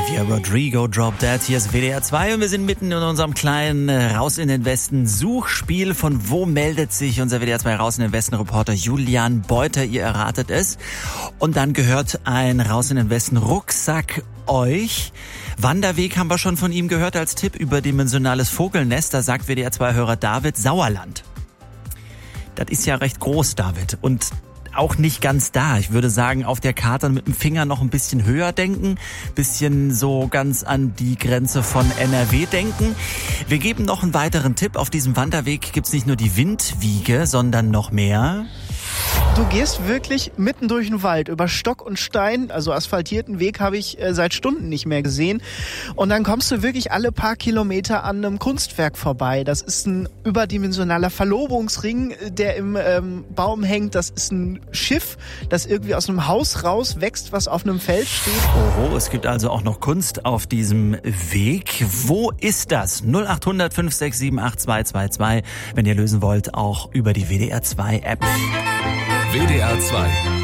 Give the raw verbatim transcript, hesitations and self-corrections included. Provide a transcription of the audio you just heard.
Olivia Rodrigo, Drop Dead. Hier ist W D R zwei und wir sind mitten in unserem kleinen Raus in den Westen Suchspiel. Von wo meldet sich unser W D R zwei Raus in den Westen Reporter Julian Beuter? Ihr erratet es. Und dann gehört ein Raus in den Westen Rucksack euch. Wanderweg haben wir schon von ihm gehört als Tipp. Überdimensionales Vogelnest. Da sagt W D R zwei Hörer David Sauerland. Das ist ja recht groß, David. Und auch nicht ganz da. Ich würde sagen, auf der Karte mit dem Finger noch ein bisschen höher denken, bisschen so ganz an die Grenze von N R W denken. Wir geben noch einen weiteren Tipp. Auf diesem Wanderweg gibt's nicht nur die Windwiege, sondern noch mehr. Du gehst wirklich mitten durch den Wald, über Stock und Stein, also asphaltierten Weg habe ich äh, seit Stunden nicht mehr gesehen. Und dann kommst du wirklich alle paar Kilometer an einem Kunstwerk vorbei. Das ist ein überdimensionaler Verlobungsring, der im ähm, Baum hängt. Das ist ein Schiff, das irgendwie aus einem Haus rauswächst, was auf einem Feld steht. Oho, es gibt also auch noch Kunst auf diesem Weg. Wo ist das? null acht hundert fünf sechs sieben acht zwei zwei zwei, wenn ihr lösen wollt, auch über die W D R zwei App. W D R zwei